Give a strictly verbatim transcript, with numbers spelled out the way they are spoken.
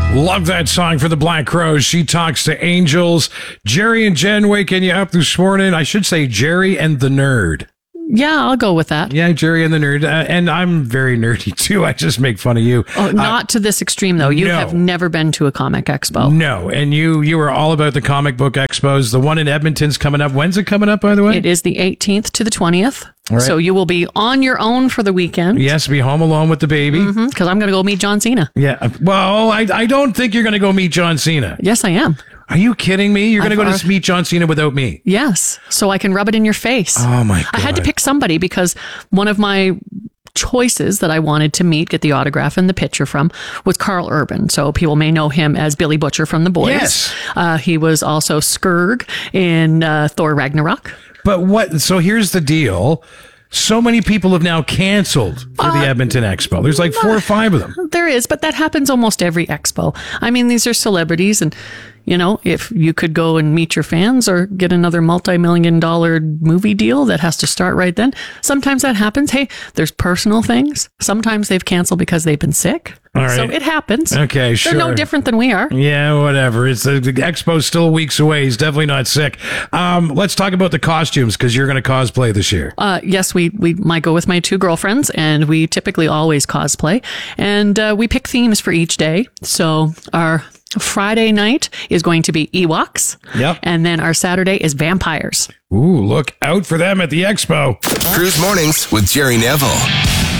Love that song for the Black Crowes. She Talks to Angels. Jerry and Jen waking you up this morning. I should say Jerry and the Nerd. Yeah, I'll go with that. Yeah, Jerry and the Nerd. Uh, and I'm very nerdy, too. I just make fun of you. Oh, not uh, to this extreme, though. You no. have never been to a comic expo. No, and you you were all about the comic book expos. The one in Edmonton's coming up. When's it coming up, by the way? It is the eighteenth to the twentieth. Right. So you will be on your own for the weekend. Yes, be home alone with the baby. Because mm-hmm, I'm going to go meet John Cena. Yeah. Well, I, I don't think you're going to go meet John Cena. Yes, I am. Are you kidding me? You're going to go uh, to meet John Cena without me? Yes. So I can rub it in your face. Oh, my God. I had to pick somebody because one of my choices that I wanted to meet, get the autograph and the picture from, was Carl Urban. So people may know him as Billy Butcher from The Boys. Yes. Uh, he was also Skurg in uh, Thor Ragnarok. But what? So here's the deal. So many people have now canceled for the uh, Edmonton Expo. There's like four or five of them. There is, but that happens almost every expo. I mean, these are celebrities, and, you know, if you could go and meet your fans or get another multi-million dollar movie deal that has to start right then, sometimes that happens. Hey, there's personal things. Sometimes they've canceled because they've been sick. All right. So it happens. Okay, sure. They're no different than we are. Yeah, whatever. It's the, the expo's still weeks away. He's definitely not sick. Um, let's talk about the costumes because you're going to cosplay this year. Uh, yes, we we might go with my two girlfriends, and we typically always cosplay. And uh, we pick themes for each day. So our Friday night is going to be Ewoks. Yep. And then our Saturday is vampires. Ooh, look out for them at the expo. Cruise Mornings with Jerry Neville.